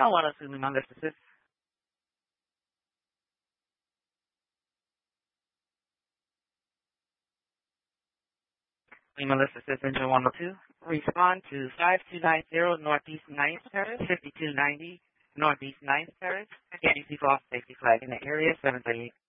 Don't want to sue me, my Mr. Sis. Lima Lista Sis Engine 102. Respond to 5290 Northeast 9th Terrace, 5290 Northeast 9th Terrace. ADC False Safety Flag in the area, 738.